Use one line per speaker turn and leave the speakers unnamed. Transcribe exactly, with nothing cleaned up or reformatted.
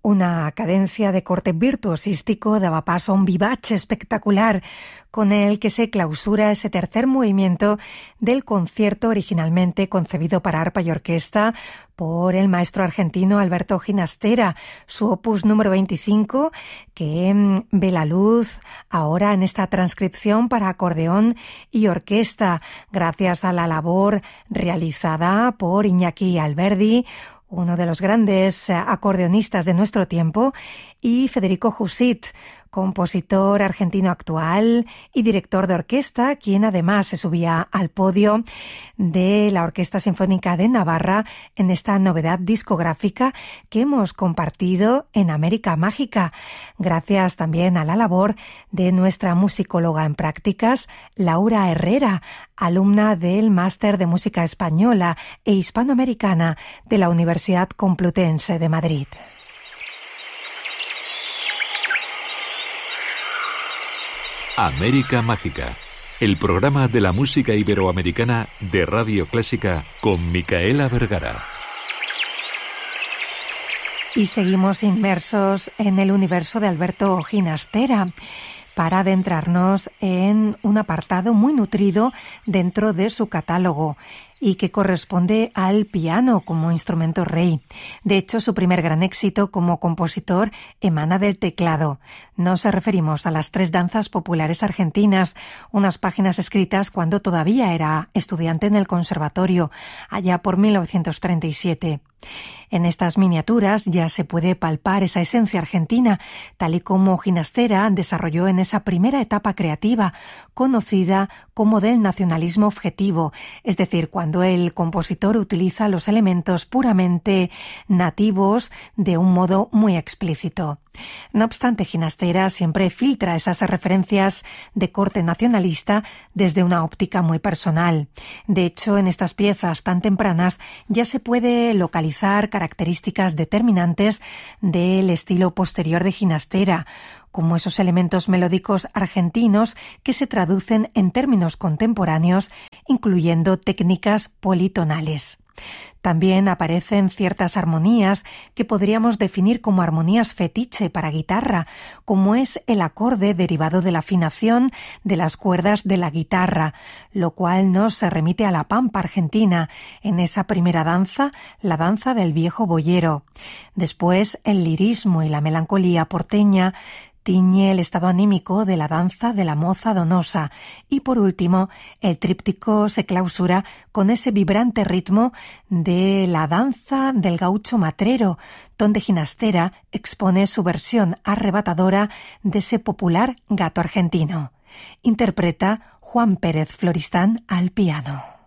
Una cadencia de corte virtuosístico daba paso a un vivace espectacular con el que se clausura ese tercer movimiento del concierto originalmente concebido para arpa y orquesta por el maestro argentino Alberto Ginastera, su opus número veinticinco, que ve la luz ahora en esta transcripción para acordeón y orquesta, gracias a la labor realizada por Iñaki Alberdi, uno de los grandes acordeonistas de nuestro tiempo, y Federico Jusit, compositor argentino actual y director de orquesta, quien además se subía al podio de la Orquesta Sinfónica de Navarra en esta novedad discográfica que hemos compartido en América Mágica, gracias también a la labor de nuestra musicóloga en prácticas, Laura Herrera, alumna del Máster de Música Española e Hispanoamericana de la Universidad Complutense de Madrid.
América Mágica, el programa de la música iberoamericana de Radio Clásica con Micaela Vergara.
Y seguimos inmersos en el universo de Alberto Ginastera para adentrarnos en un apartado muy nutrido dentro de su catálogo y que corresponde al piano como instrumento rey. De hecho, su primer gran éxito como compositor emana del teclado. Nos referimos a las tres danzas populares argentinas, unas páginas escritas cuando todavía era estudiante en el conservatorio, allá por mil novecientos treinta y siete. En estas miniaturas ya se puede palpar esa esencia argentina, tal y como Ginastera desarrolló en esa primera etapa creativa, conocida como del nacionalismo objetivo, es decir, cuando el compositor utiliza los elementos puramente nativos de un modo muy explícito. No obstante, Ginastera siempre filtra esas referencias de corte nacionalista desde una óptica muy personal. De hecho, en estas piezas tan tempranas ya se puede localizar características determinantes del estilo posterior de Ginastera, como esos elementos melódicos argentinos que se traducen en términos contemporáneos, incluyendo técnicas politonales. También aparecen ciertas armonías que podríamos definir como armonías fetiche para guitarra, como es el acorde derivado de la afinación de las cuerdas de la guitarra, lo cual nos remite a la pampa argentina, en esa primera danza, la danza del viejo boyero. Después, el lirismo y la melancolía porteña tiñe el estado anímico de la danza de la moza donosa y, por último, el tríptico se clausura con ese vibrante ritmo de la danza del gaucho matrero, donde Ginastera expone su versión arrebatadora de ese popular gato argentino. Interpreta Juan Pérez Floristán al piano.